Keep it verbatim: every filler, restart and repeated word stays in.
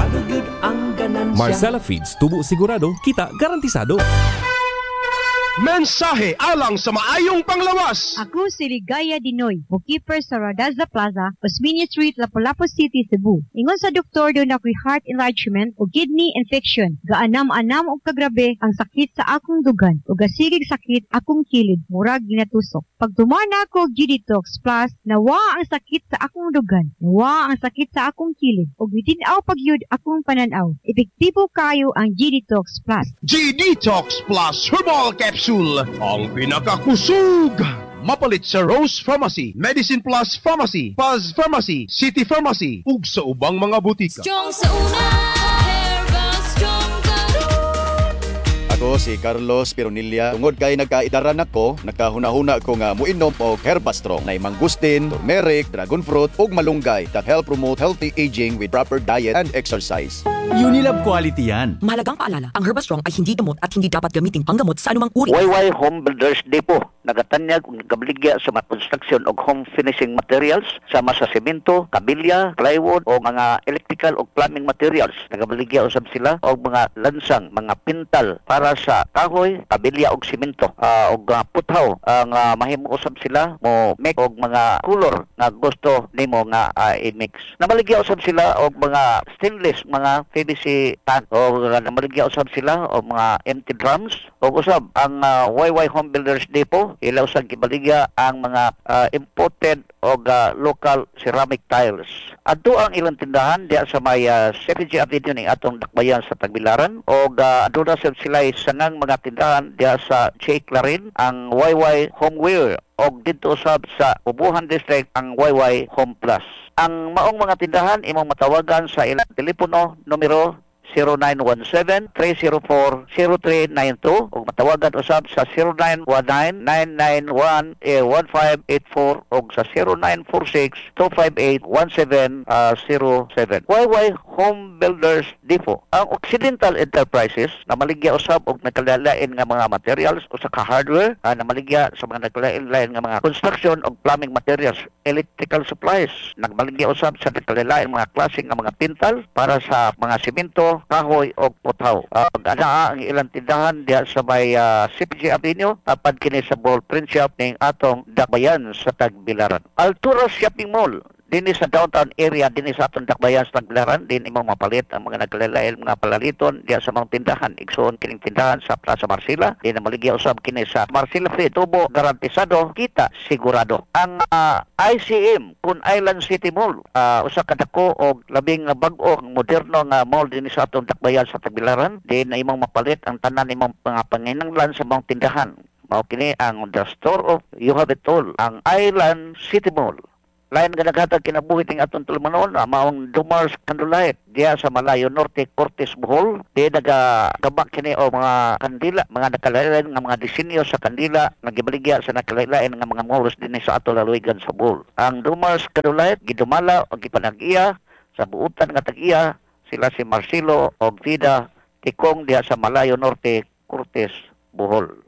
sigurado yun ang ganansya. Marcella Feeds, tubo sigurado, kita garantisado. Mensahe alang sa maayong panglawas. Ako si Ligaya Dinoy, bookkeeper sa Radaza Plaza, Osmeña Street, Lapu-Lapu City, Cebu. Ingon sa doktor doon ako'y heart enlargement o kidney infection. Gaanam-anam o kagrabe ang sakit sa akong dugan o gasigig sakit akong kilid, murag ginatusok. Pag tumana ako G Detox Plus, nawa ang sakit sa akong dugan, nawa ang sakit sa akong kilid o gitinaw pagyud akong pananaw. Epektibo kayo ang G Detox Plus. G Detox Plus Herbal Capsule, ang pinakakusog. Mapalit sa Rose Pharmacy, Medicine Plus Pharmacy, Paz Pharmacy, City Pharmacy, ug sa ubang mga butika. Strong sa una, Herbal Strong karon. Ako si Carlos Pironilla. Tungod kay nagkaidaran ako, nagkahuna-huna ko nga muinom og Herbastrong na mangustin, turmeric, dragon fruit ug malunggay that help promote healthy aging with proper diet and exercise. Unilab quality yan. Mahalagang paalala, ang Herbastrong ay hindi gamot at hindi dapat gamiting panggamot sa anumang uri. Y Y Home Builders Depot, nagatanyag ug nagabligya sa mga construction og home finishing materials sama sa semento, kabilya, plywood o mga electrical o plumbing materials. Nagabligya usab sila og mga lansang, mga pintal para sa kahoy, kabilya og semento, uh, og uh, puthaw ang uh, mahimo usab sila mo make og mga color nga gusto nimo nga uh, i-mix. Namaligya usab sila og mga stainless, mga P V C tan o namaligya usab sila o mga empty drums o usab ang uh, Y Y Home Builders Depot ilaw sa gibaligya ang mga uh, imported o uh, local ceramic tiles. Adto ang ilang tindahan diya sa may uh, C P G Avenue ning atong dakbayan sa Tagbilaran o uh, adto na sila sangang mga tindahan diya sa J. Clarin ang Y Y Homeware o dito usab sa Ubuhan District ang Y Y Home Plus. Ang maong mga tindahan imong matawagan sa ilang telepono numero zero nine one seven, three zero four, zero three nine two o matawagan usab sa zero nine one nine, nine nine one, one five eight four o sa zero nine four six, two five eight, one seven zero seven. Y Y Home Builders Depot. Ang Occidental Enterprises na maligya usab og nagkalain nga mga materials o sa ka-hardware, uh, na maligya sa mga nagkalain nga mga construction o plumbing materials, electrical supplies, nagmaligya usab sa nagkalain mga klase nga mga pintal para sa mga simento, kahoy o puthaw. Uh, ana ang ilang tindahan diya sa may uh, C P G Avenue, tapad kini sa ball print shop ning atong dakbayan sa Tagbilaran. Altura Shopping Mall dinhi sa downtown area, dinhi sa atong dakbayan sa Tagbilaran, din imong mapalit ang mga nagkalain mga palaliton diya sa mga tindahan. Igsoon kining tindahan sa Plaza Marcela, din na maligya usab kini sa Marcela Free, tubo garantisado, kita sigurado. Ang uh, I C M kun Island City Mall, uh, usa ka dako og labing bag-o moderno nga mall dinhi sa atong dakbayan sa Tagbilaran, din na imong mapalit ang tanan imong mga panginahanglan sa mga tindahan. Mao kini ang the store of you have it all, ang Island City Mall. Lain nga naghatag kinabuhi ting atong tulumanon, maong Dumars Candlelight diya sa Malayo Norte, Cortes, Bohol. Di nagagabak kini o mga kandila, mga nakalain nga mga disenyo sa kandila, nagibaligya sa nakalain nga mga malls din sa ato laluigan sa Bohol. Ang Dumars Candlelight gidumala o gipanag-iya sa buutan nga tag-iya sila si Marcelo o Vida Tikong diya sa Malayo Norte, Cortes, Bohol.